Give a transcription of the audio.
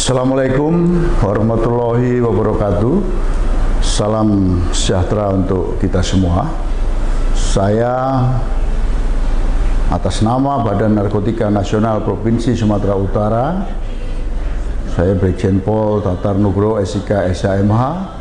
Assalamualaikum warahmatullahi wabarakatuh. Salam sejahtera untuk kita semua. Saya atas nama Badan Narkotika Nasional Provinsi Sumatera Utara, saya Brigjen Pol Tatar Nugroho SIK SHMH,